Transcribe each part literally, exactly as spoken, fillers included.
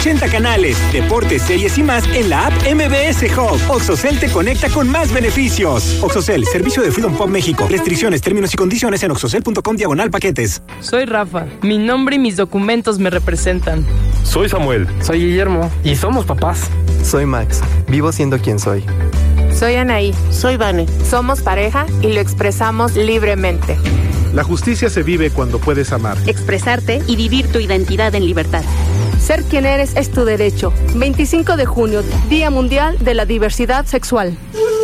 ochenta canales, deportes, series y más en la app M B S Hub. Oxocel te conecta con más beneficios. Oxocel, servicio de Freedom Pop México. Restricciones, términos y condiciones en oxocel punto com diagonal paquetes. Soy Rafa. Mi nombre y mis documentos me representan. Soy Samuel. Soy Guillermo. Y somos papás. Soy Max. Vivo siendo quien soy. Soy Anaí. Soy Vane. Somos pareja y lo expresamos libremente. La justicia se vive cuando puedes amar, expresarte y vivir tu identidad en libertad. Ser quien eres es tu derecho. veinticinco de junio, Día Mundial de la Diversidad Sexual.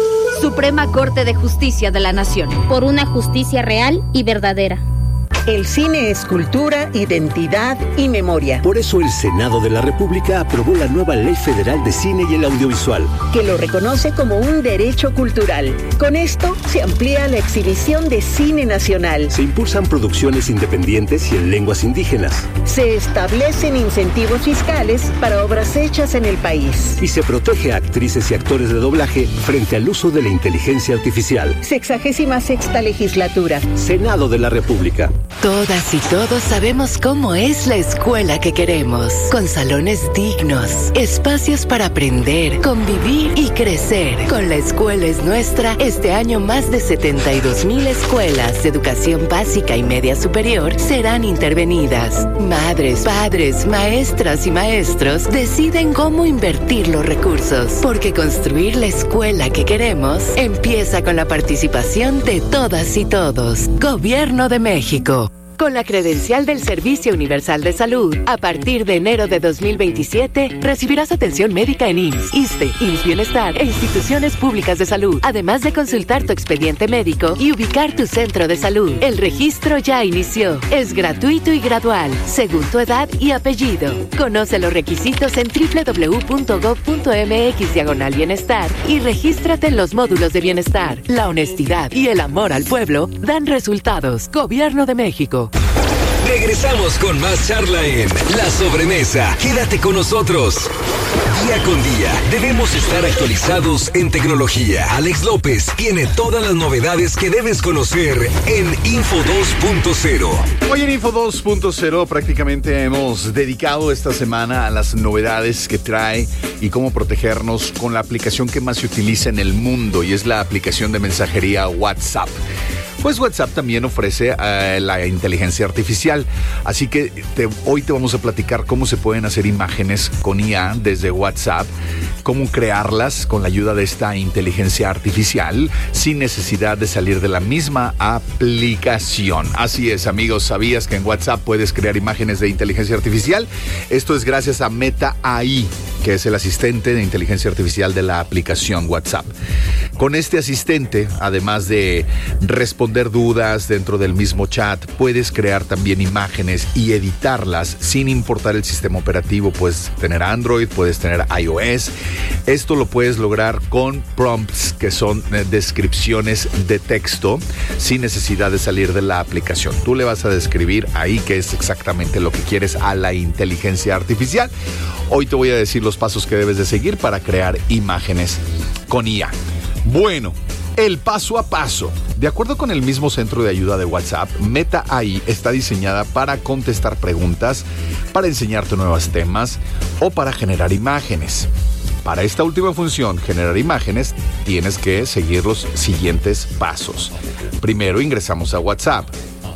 Suprema Corte de Justicia de la Nación. Por una justicia real y verdadera. El cine es cultura, identidad y memoria. Por eso el Senado de la República aprobó la nueva Ley Federal de Cine y el Audiovisual, que lo reconoce como un derecho cultural. Con esto se amplía la exhibición de cine nacional. Se impulsan producciones independientes y en lenguas indígenas. Se establecen incentivos fiscales para obras hechas en el país. Y se protege a actrices y actores de doblaje frente al uso de la inteligencia artificial. Sexagésima sexta legislatura. Senado de la República. Todas y todos sabemos cómo es la escuela que queremos, con salones dignos, espacios para aprender, convivir y crecer. Con La Escuela es Nuestra, este año más de setenta y dos mil escuelas de educación básica y media superior serán intervenidas. Madres, padres, maestras y maestros deciden cómo invertir los recursos, porque construir la escuela que queremos empieza con la participación de todas y todos. Gobierno de México. Con la credencial del Servicio Universal de Salud, a partir de enero de dos mil veintisiete, recibirás atención médica en I M S S, ISSSTE, I M S S Bienestar e instituciones públicas de salud, además de consultar tu expediente médico y ubicar tu centro de salud. El registro ya inició. Es gratuito y gradual, según tu edad y apellido. Conoce los requisitos en doble u doble u doble u punto gob punto eme equis diagonal bienestar y regístrate en los módulos de bienestar. La honestidad y el amor al pueblo dan resultados. Gobierno de México. Regresamos con más charla en La Sobremesa. Quédate con nosotros. Día con día debemos estar actualizados en tecnología. Alex López tiene todas las novedades que debes conocer en Info dos punto cero. Hoy en Info dos punto cero prácticamente hemos dedicado esta semana a las novedades que trae y cómo protegernos con la aplicación que más se utiliza en el mundo, y es la aplicación de mensajería WhatsApp. Pues WhatsApp también ofrece uh, la inteligencia artificial, así que te, hoy te vamos a platicar cómo se pueden hacer imágenes con I A desde WhatsApp, cómo crearlas con la ayuda de esta inteligencia artificial sin necesidad de salir de la misma aplicación. Así es, amigos, ¿sabías que en WhatsApp puedes crear imágenes de inteligencia artificial? Esto es gracias a Meta A I, que es el asistente de inteligencia artificial de la aplicación WhatsApp. Con este asistente, además de responder dudas dentro del mismo chat, puedes crear también imágenes y editarlas sin importar el sistema operativo. Puedes tener Android, puedes tener iOS. Esto lo puedes lograr con prompts, que son descripciones de texto, sin necesidad de salir de la aplicación. Tú le vas a describir ahí qué es exactamente lo que quieres a la inteligencia artificial. Hoy te voy a decir los pasos que debes de seguir para crear imágenes con I A. Bueno, el paso a paso. De acuerdo con el mismo centro de ayuda de WhatsApp, Meta A I está diseñada para contestar preguntas, para enseñarte nuevos temas o para generar imágenes. Para esta última función, generar imágenes, tienes que seguir los siguientes pasos. Primero ingresamos a WhatsApp.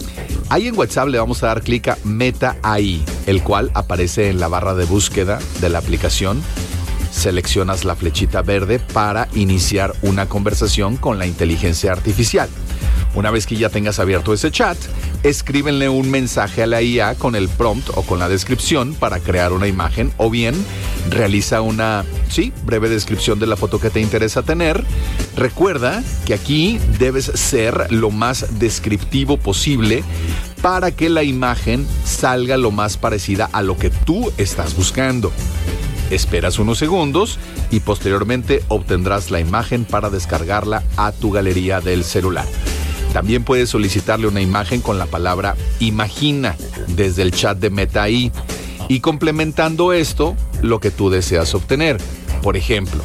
Ahí en WhatsApp le vamos a dar clic a Meta A I, el cual aparece en la barra de búsqueda de la aplicación. Seleccionas la flechita verde para iniciar una conversación con la inteligencia artificial. Una vez que ya tengas abierto ese chat, escríbenle un mensaje a la I A con el prompt o con la descripción para crear una imagen, o bien realiza una, sí, breve descripción de la foto que te interesa tener. Recuerda que aquí debes ser lo más descriptivo posible para que la imagen salga lo más parecida a lo que tú estás buscando. Esperas unos segundos y posteriormente obtendrás la imagen para descargarla a tu galería del celular. También puedes solicitarle una imagen con la palabra imagina desde el chat de Meta A I y complementando esto lo que tú deseas obtener. Por ejemplo,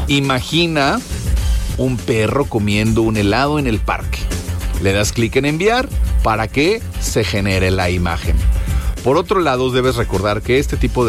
imagina un perro comiendo un helado en el parque. Le das clic en enviar para que se genere la imagen. Por otro lado, debes recordar que este tipo de